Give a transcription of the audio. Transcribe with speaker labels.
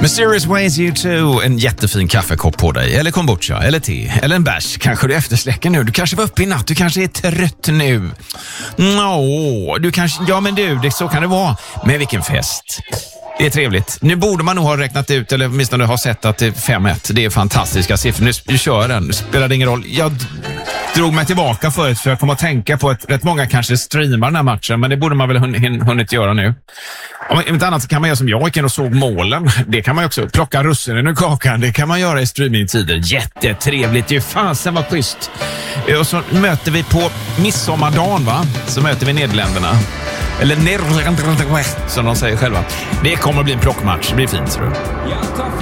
Speaker 1: Mysterious Ways You Too. En jättefin kaffekopp på dig. Eller kombucha, eller te, eller en bärs. Kanske du eftersläcker nu. Du kanske var uppe i natt. Du kanske är trött nu. Du kanske... Ja, men du, så kan det vara. Men vilken fest. Det är trevligt. Nu borde man nog ha räknat ut, eller åtminstone ha sett att det är 5-1. Det är fantastiska siffror. Nu kör den. Nu spelar det ingen roll. Jag drog mig tillbaka förut för jag kommer att tänka på att rätt många kanske streamar den här matchen, men det borde man väl hunnit göra nu. Om inte annat så kan man göra som jag gick in och såg målen. Det kan man ju också. Plocka russinen ur kakan. Det kan man göra i streamingtider. Jättetrevligt. Det är fasen vad schysst. Och så möter vi på midsommardagen, va? Så möter vi Nederländerna. Eller Nederländerna som de säger själva. Det kommer att bli en plockmatch. Det blir fint, tror jag.